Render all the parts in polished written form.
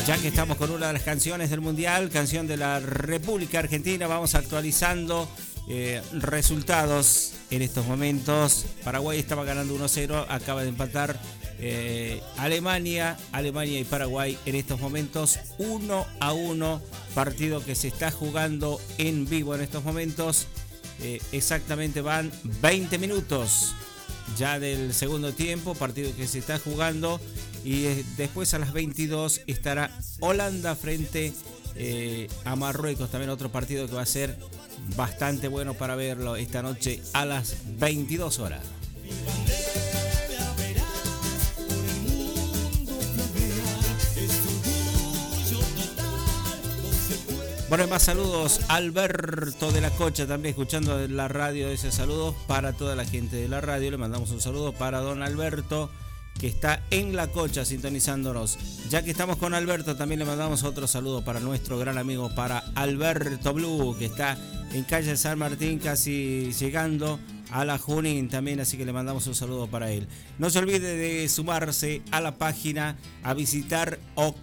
Ya que estamos con una de las canciones del Mundial, canción de la República Argentina, vamos actualizando resultados en estos momentos. Paraguay estaba ganando 1-0, acaba de empatar Alemania y Paraguay en estos momentos 1-1, partido que se está jugando en vivo en estos momentos. Exactamente van 20 minutos ya del segundo tiempo, partido que se está jugando, y después a las 22 estará Holanda frente a Marruecos, también otro partido que va a ser bastante bueno para verlo esta noche a las 22 horas. Bueno, más saludos. Alberto de la Cocha también escuchando la radio. Ese saludo para toda la gente de la radio. Le mandamos un saludo para don Alberto, que está en la Cocha sintonizándonos. Ya que estamos con Alberto, también le mandamos otro saludo para nuestro gran amigo, para Alberto Blue, que está en calle San Martín, casi llegando a la Junín también, así que le mandamos un saludo para él. No se olvide de sumarse a la página, a visitar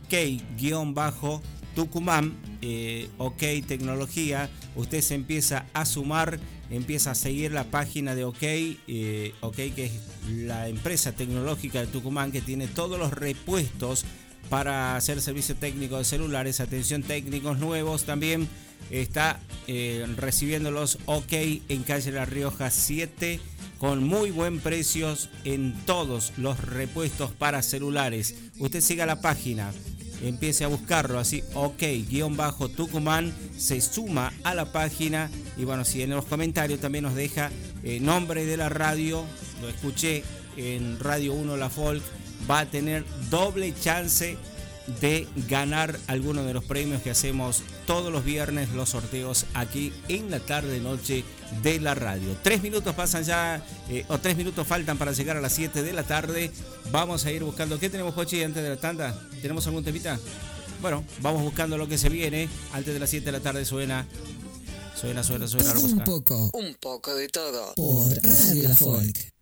OK-Tucumán, OK Tecnología. Usted se empieza a sumar, empieza a seguir la página de OK, OK, que es la empresa tecnológica de Tucumán, que tiene todos los repuestos para hacer servicio técnico de celulares, atención, técnicos nuevos. También está recibiendo los OK en calle La Rioja 7, con muy buen precios en todos los repuestos para celulares. Usted siga la página, empiece a buscarlo así, OK-Tucumán, se suma a la página, y bueno, si en los comentarios también nos deja nombre de la radio, lo escuché en Radio 1 La Folk, va a tener doble chance de ganar alguno de los premios que hacemos todos los viernes, los sorteos aquí en la tarde noche de la radio. 3 minutos pasan ya, o 3 minutos faltan para llegar a las 7 de la tarde. Vamos a ir buscando. ¿Qué tenemos, Pochi, antes de la tanda? ¿Tenemos algún temita? Bueno, vamos buscando lo que se viene. Antes de las 7 de la tarde suena. Un poco de todo. Por Radio La Folk.